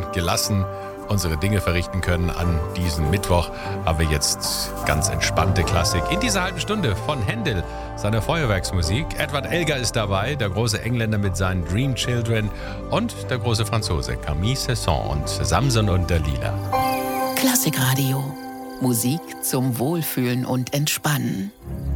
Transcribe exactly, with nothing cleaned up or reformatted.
schön gelassen unsere Dinge verrichten können an diesem Mittwoch, haben wir jetzt ganz entspannte Klassik in dieser halben Stunde von Händel, seiner Feuerwerksmusik. Edward Elgar ist dabei, der große Engländer mit seinen Dream Children und der große Franzose Camille Cesson und Samson und Dalila. Klassikradio. Musik zum Wohlfühlen und Entspannen.